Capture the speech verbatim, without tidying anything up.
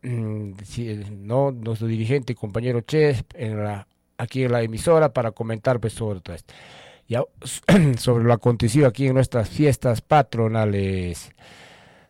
mm, si- no, nuestro dirigente y compañero Che en la, aquí en la emisora para comentar pues sobre todo esto. Ya, sobre lo acontecido aquí en nuestras fiestas patronales.